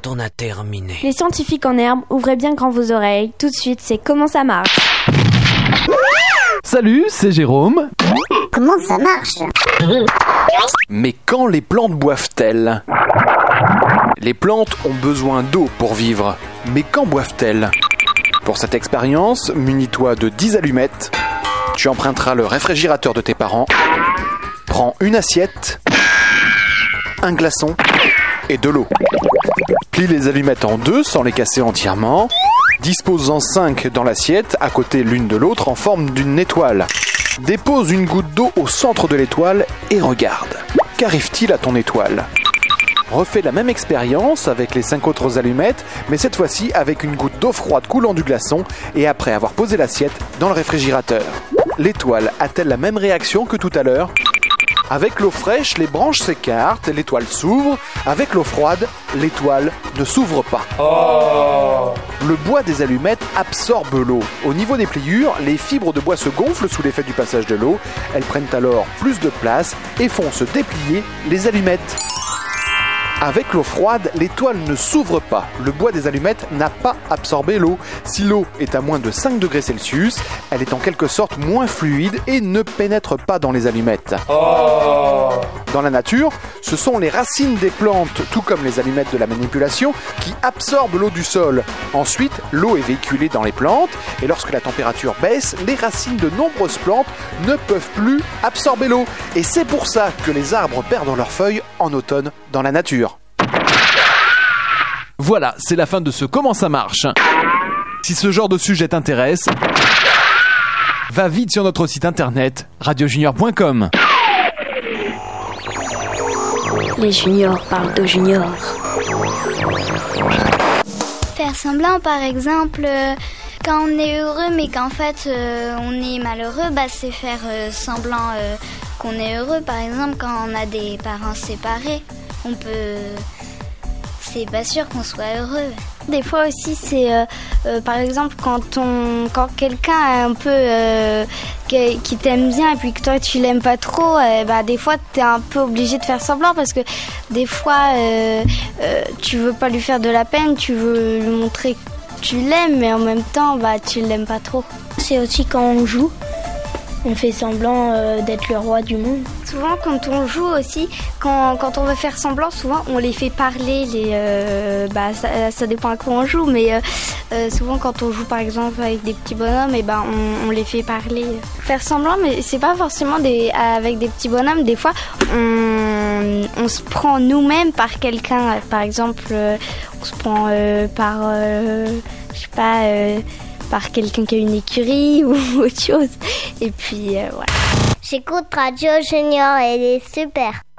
quand on a terminé. Les scientifiques en herbe, ouvrez bien grand vos oreilles. Tout de suite, c'est Comment ça marche. Salut, c'est Jérôme. Comment ça marche? Mais quand les plantes boivent-elles? Les plantes ont besoin d'eau pour vivre. Mais quand boivent-elles? Pour cette expérience, munis-toi de 10 allumettes. Tu emprunteras le réfrigérateur de tes parents. Prends une assiette, un glaçon et de l'eau. Plie les allumettes en deux sans les casser entièrement. Dispose-en 5 dans l'assiette, à côté l'une de l'autre en forme d'une étoile. Dépose une goutte d'eau au centre de l'étoile et regarde. Qu'arrive-t-il à ton étoile? Refais la même expérience avec les 5 autres allumettes, mais cette fois-ci avec une goutte d'eau froide coulant du glaçon et après avoir posé l'assiette dans le réfrigérateur. L'étoile a-t-elle la même réaction que tout à l'heure? Avec l'eau fraîche, les branches s'écartent, l'étoile s'ouvre. Avec l'eau froide, l'étoile ne s'ouvre pas. Le bois des allumettes absorbe l'eau. Au niveau des pliures, les fibres de bois se gonflent sous l'effet du passage de l'eau. Elles prennent alors plus de place et font se déplier les allumettes. Avec l'eau froide, l'étoile ne s'ouvre pas. Le bois des allumettes n'a pas absorbé l'eau. Si l'eau est à moins de 5 degrés Celsius, elle est en quelque sorte moins fluide et ne pénètre pas dans les allumettes. Dans la nature, ce sont les racines des plantes, tout comme les allumettes de la manipulation, qui absorbent l'eau du sol. Ensuite, l'eau est véhiculée dans les plantes et lorsque la température baisse, les racines de nombreuses plantes ne peuvent plus absorber l'eau. Et c'est pour ça que les arbres perdent leurs feuilles en automne dans la nature. Voilà, c'est la fin de ce Comment ça marche. Si ce genre de sujet t'intéresse, va vite sur notre site internet radiojunior.com. Les juniors parlent de juniors. Faire semblant, par exemple, quand on est heureux mais qu'en fait on est malheureux, c'est faire semblant qu'on est heureux. Par exemple, quand on a des parents séparés, c'est pas sûr qu'on soit heureux. Des fois aussi, c'est par exemple quand quelqu'un est un peu qui t'aime bien et puis que toi tu l'aimes pas trop, des fois t'es un peu obligé de faire semblant parce que des fois tu veux pas lui faire de la peine, tu veux lui montrer que tu l'aimes mais en même temps tu l'aimes pas trop. C'est aussi quand on joue. On fait semblant d'être le roi du monde. Souvent, quand on joue aussi, quand on veut faire semblant, souvent on les fait parler. Ça dépend à quoi on joue, mais souvent quand on joue par exemple avec des petits bonhommes, on les fait parler. Faire semblant, mais c'est pas forcément avec des petits bonhommes. Des fois, on se prend nous-mêmes par quelqu'un. Par exemple, on se prend par quelqu'un qui a une écurie ou autre chose. Et puis, voilà. J'écoute Radio Junior, elle est super.